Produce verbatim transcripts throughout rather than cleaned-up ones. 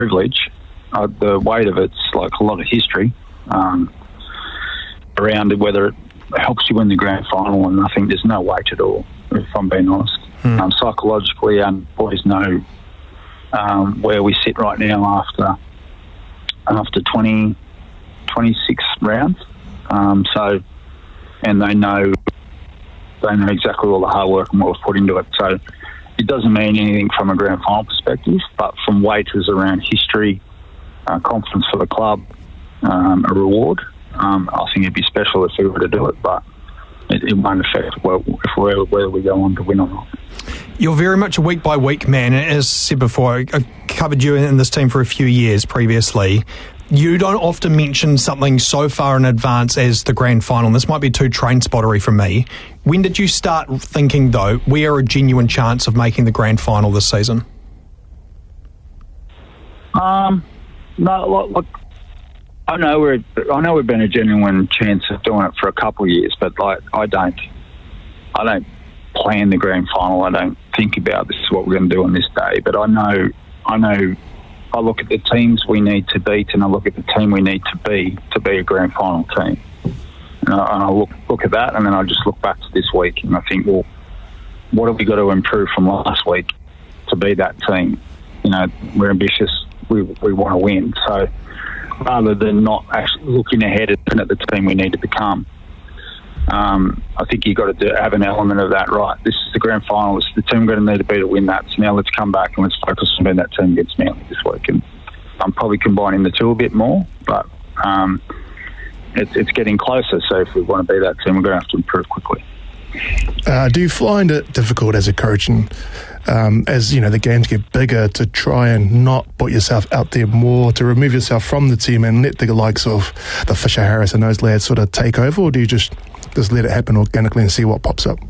privilege. Uh, the weight of it's like a lot of history um, around it, whether it helps you win the grand final, and I think there's no weight at all, if I'm being honest. Hmm. Um, psychologically, and boys know um, where we sit right now after after twenty, twenty-six rounds. Um, so, and they know they know exactly all the hard work and what was put into it. So, it doesn't mean anything from a grand final perspective, but from weight is around history, uh, confidence for the club, um, a reward. Um, I think it'd be special if we were to do it, but it, it won't affect whether, if we're, whether we go on to win or not. You're very much a week-by-week man. As said before, I've covered you in this team for a few years previously. You don't often mention something so far in advance as the grand final. This might be too train-spottery from me. When did you start thinking, though, we are a genuine chance of making the grand final this season? Um, no, look, look I know we're I know we've been a genuine chance of doing it for a couple of years, but like I don't, I don't plan the grand final. I don't think about this is what we're going to do on this day. But I know, I know. I look at the teams we need to beat, and I look at the team we need to be to be a grand final team. And I, and I look look at that, and then I just look back to this week, and I think, well, what have we got to improve from last week to be that team? You know, we're ambitious. We we want to win. So rather than not actually looking ahead at the team we need to become, um, I think you've got to do, have an element of that, right? This is the grand final. This is the team we're going to need to be to win that. So now let's come back and let's focus on being that team against Manly this week. And I'm probably combining the two a bit more, but um, it's, it's getting closer. So if we want to be that team, we're going to have to improve quickly. Uh, do you find it difficult as a coach, and um, as you know the games get bigger, to try and not put yourself out there more, to remove yourself from the team and let the likes of the Fisher Harris and those lads sort of take over, or do you just just let it happen organically and see what pops up?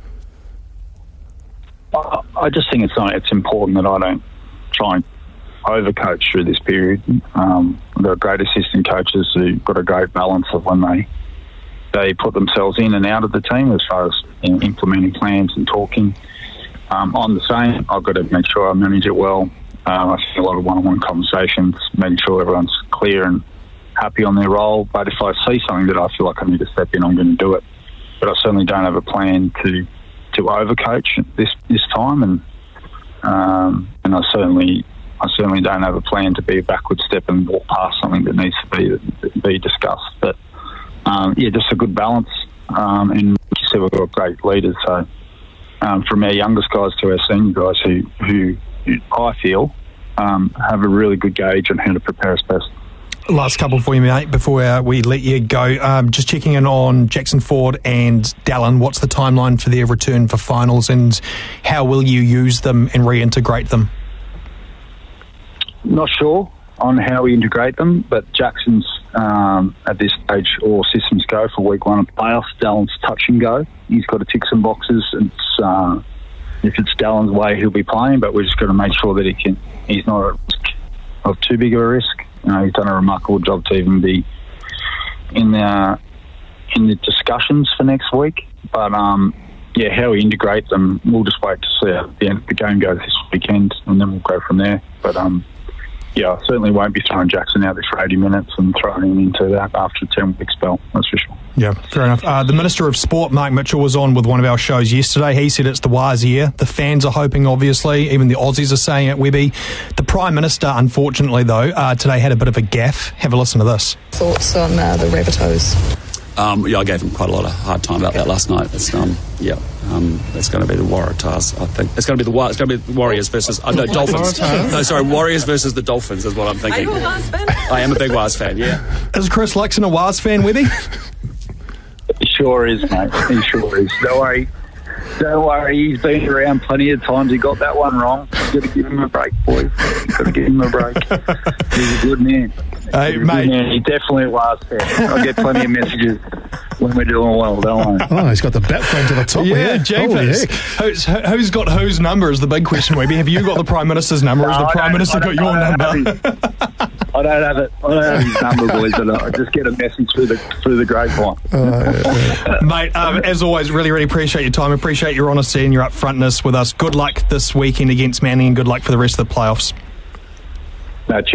I, I just think it's not, it's important that I don't try and overcoach through this period. Um, we've got great assistant coaches who've got a great balance of when they they put themselves in and out of the team as far as you know, implementing plans and talking. Um, I'm the same. I've got to make sure I manage it well. Uh, I see a lot of one-on-one conversations, making sure everyone's clear and happy on their role. But if I see something that I feel like I need to step in, I'm going to do it. But I certainly don't have a plan to to overcoach this this time, and um, and I certainly I certainly don't have a plan to be a backward step and walk past something that needs to be be discussed. But um, yeah, just a good balance. Um, and like you said, we've got great leaders. So um, from our youngest guys to our senior guys, who who I feel um, have a really good gauge on how to prepare us best. Last couple for you, mate, before uh, we let you go. Um, just checking in on Jackson Ford and Dallin. What's the timeline for their return for finals, and how will you use them and reintegrate them? Not sure on how we integrate them, but Jackson's um, at this stage all systems go for week one of playoffs. Dallin's touch and go. He's got to tick some boxes. It's, uh, if it's Dallin's way, he'll be playing, but we've just got to make sure that he can. He's not at risk of too big of a risk. You know, he's done a remarkable job to even be in the in the discussions for next week. But um, yeah, how we integrate them, we'll just wait to see how the, the game goes this weekend, and then we'll go from there. But um, yeah, I certainly won't be throwing Jackson out there for eighty minutes and throwing him into that after a ten-week spell, that's for sure. Yeah, fair enough. Uh, the Minister of Sport, Mark Mitchell, was on with one of our shows yesterday. He said it's the wise year. The fans are hoping, obviously. Even the Aussies are saying it, Webby. The Prime Minister, unfortunately, though, uh, today had a bit of a gaffe. Have a listen to this. Thoughts on uh, the Rabbitohs? Um, yeah, I gave him quite a lot of hard time about that last night. It's, um, yeah, um, it's going to be the Waratahs, I think. It's going to be the it's going to be the Warriors versus uh, no Dolphins. No, sorry, Warriors versus the Dolphins is what I'm thinking. Are you a Waz fan? I am a big Waz fan. Yeah. Is Chris Luxon a Waz fan, Webby? He sure is, mate. He sure is. Don't worry. Don't worry. He's been around plenty of times. He got that one wrong. You've got to give him a break, boys. You've got to give him a break. He's a good man. Hey, He's a mate. good man. He definitely was fan. I get plenty of messages when we're doing well, don't I? Oh, he's got the bat phone to the top. Yeah, here. jeepers. Who's, who's got whose number is the big question, Webby. Have you got the Prime Minister's number, or has No, the I Prime don't- Minister I got don't- your I don't number? have his- I don't have it. I don't have his number, boys. But I just get a message through the through the grapevine. Uh, Mate, um, as always, really, really appreciate your time. Appreciate your honesty and your upfrontness with us. Good luck this weekend against Manly, and good luck for the rest of the playoffs. No,